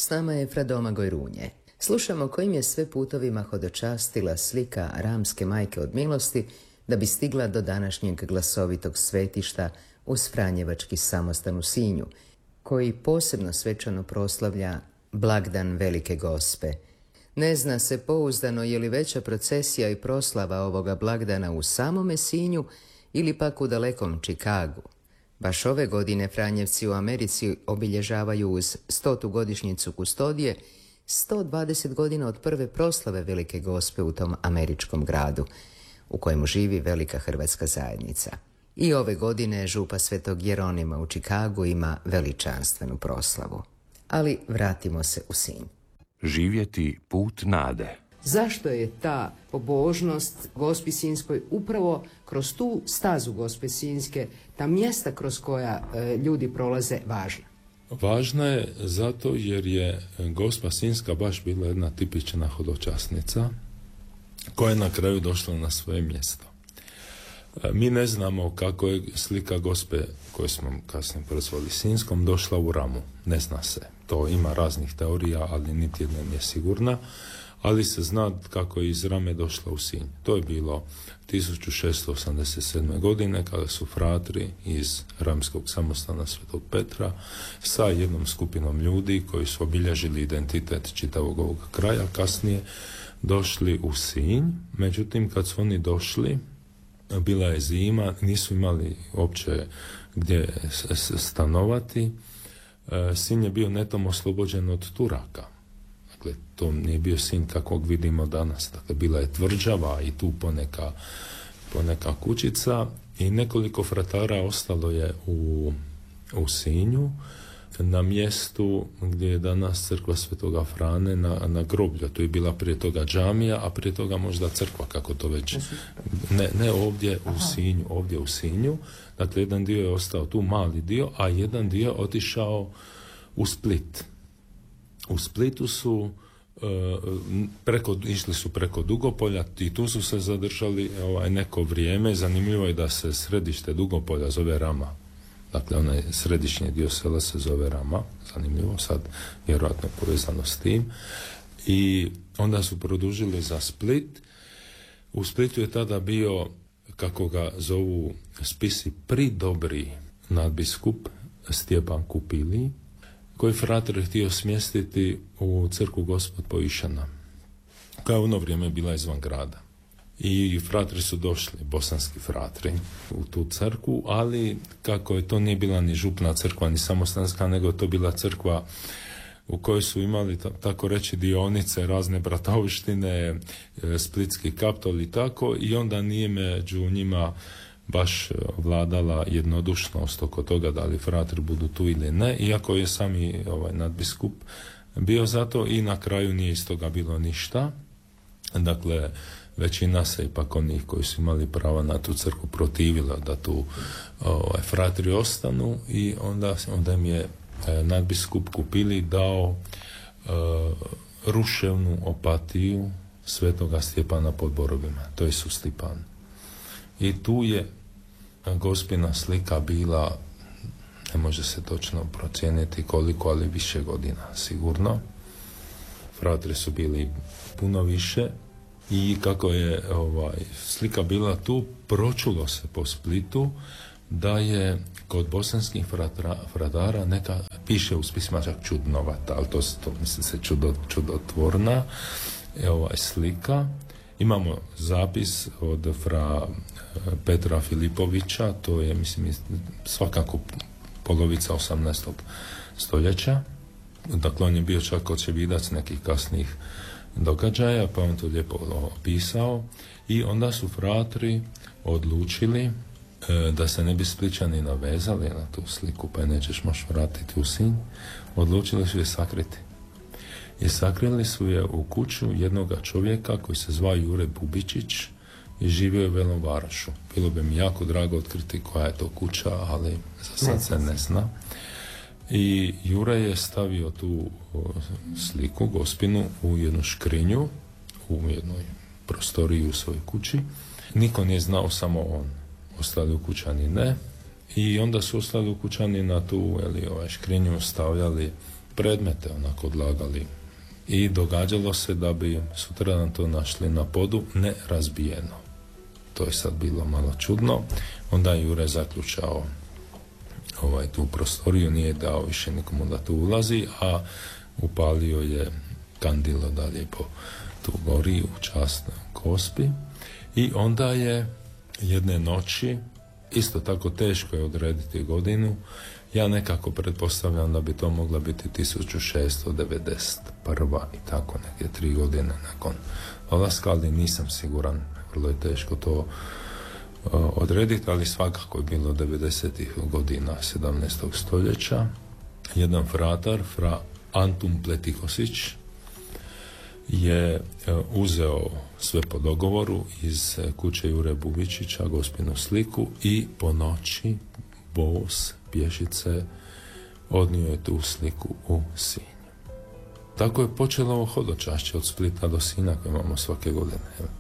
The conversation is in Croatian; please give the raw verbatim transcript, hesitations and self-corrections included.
S nama je Fra Domagoj Runje. Slušamo kojim je sve putovima hodočastila slika Ramske majke od milosti da bi stigla do današnjeg glasovitog svetišta uz Franjevački samostan u Sinju, koji posebno svečano proslavlja blagdan Velike Gospe. Ne zna se pouzdano je li veća procesija i proslava ovoga blagdana u samome Sinju ili pak u dalekom Čikagu. Baš ove godine Franjevci u Americi obilježavaju uz stotu godišnjicu kustodije sto dvadeset godina od prve proslave Velike Gospe u tom američkom gradu, u kojemu živi velika hrvatska zajednica. I ove godine župa Svetog Jeronima u Čikagu ima veličanstvenu proslavu. Ali vratimo se u Sinj. Živjeti put nade. Zašto je ta pobožnost Gospi Sinjskoj upravo kroz tu stazu Gospe Sinjske, ta mjesta kroz koja e, ljudi prolaze, važna? Važna je zato jer je Gospa Sinjska baš bila jedna tipična hodočasnica koja je na kraju došla na svoje mjesto. E, mi ne znamo kako je slika Gospe, koju smo kasnije prozvali Sinjskom, došla u Ramu. Ne zna se. To ima raznih teorija, ali niti jedna nije sigurna. Ali se zna kako je iz Rame došla u Sinj. To je bilo tisuću šesto osamdeset sedme. godine kada su fratri iz Ramskog samostana Svetog Petra sa jednom skupinom ljudi koji su obilježili identitet čitavog ovog kraja kasnije došli u Sinj. Međutim, kad su oni došli, bila je zima, nisu imali uopće gdje stanovati. Sinj je bio netom oslobođen od Turaka. Dakle, to nije bio Sinj kakvog vidimo danas. Dakle, bila je tvrđava i tu poneka, poneka kućica i nekoliko fratara ostalo je u, u Sinju na mjestu gdje je danas crkva Svetoga Frane na, na groblju. Tu je bila prije toga džamija, a prije toga možda crkva, kako to već... Ne, ne ovdje u Sinju, ovdje u Sinju. Dakle, jedan dio je ostao tu, mali dio, a jedan dio otišao u Split. U Splitu su preko, išli su preko Dugopolja i tu su se zadržali ovaj, neko vrijeme. Zanimljivo je da se središte Dugopolja zove Rama. Dakle, onaj središnji dio sela se zove Rama. Zanimljivo, sad vjerojatno povezano s tim. I onda su produžili za Split. U Splitu je tada bio, kako ga zovu spisi, pridobri nadbiskup Stjepan Kupili, koji frater je htio smjestiti u crkvu Gospod Poišana, koja je u ono vrijeme bila izvan grada. I fratri su došli, bosanski fratri, u tu crkvu, ali kako je to nije bila ni župna crkva, ni samostanska, nego to bila crkva u kojoj su imali, tako reći, dionice, razne bratovštine, splitski kaptol i tako, i onda nije među njima baš vladala jednodušnost oko toga da li fratri budu tu ili ne, iako je sami ovaj nadbiskup bio zato i na kraju nije iz toga bilo ništa. Dakle, većina se ipak onih koji su imali prava na tu crkvu protivila da tu ovaj, fratri ostanu i onda, onda im je eh, nadbiskup Kupili dao eh, ruševnu opatiju Svetoga Stjepana pod Borovima, to je Sustipan. I tu je Gospina slika bila, ne može se točno procijeniti koliko, ali više godina sigurno. Fratri su bili puno više i kako je ovaj, slika bila tu, pročulo se po Splitu da je kod bosanskih fratra, fratara neka, piše u spisima čak čudnovata, ali to, to misli se čudo, čudotvorna je ovaj slika. Imamo zapis od fra Petra Filipovića, to je, mislim, svakako polovica osamnaestog stoljeća. Dakle, on je bio čak očevidac nekih kasnih događaja, pa on to lijepo opisao. I onda su fratri odlučili e, da se ne bi Splićani navezali na tu sliku, pa je nećeš moći vratiti u Sinj. Odlučili su je sakriti. I sakrili su je u kuću jednoga čovjeka koji se zvao Jure Bubičić i živio je u Velom Varašu. Bilo bi mi jako drago otkriti koja je to kuća, ali za sad se ne zna. I Jure je stavio tu sliku, Gospinu, u jednu škrinju, u jednoj prostoriji u svojoj kući. Niko nije znao, samo on. Ostali ukućani ne. I onda su ostali ukućani na tu, eli, ovaj, škrinju stavljali predmete onako odlagali. I događalo se da bi sutradan to našli na podu nerazbijeno. To je sad bilo malo čudno. Onda je Jure zaključao ovaj, tu prostoriju, nije dao više nikomu da tu ulazi, a upalio je kandilo da lijepo tu gori u čast Gospi. I onda je jedne noći, isto tako teško je odrediti godinu, ja nekako pretpostavljam da bi to mogla biti tisuću šesto devedeset prva i tako neke tri godine nakon dolaska, ali nisam siguran, vrlo je teško to uh, odrediti, ali svakako je bilo devedesetih godina sedamnaestog stoljeća. Jedan fratar, fra Antun Pletikosić, je uzeo sve po dogovoru iz kuće Jure Bubičića, Gospinu sliku, i po noći bos pješice odnio je tu sliku u Sinj. Tako je počelo ovo hodočašće od Splita do Sinja koje imamo svake godine.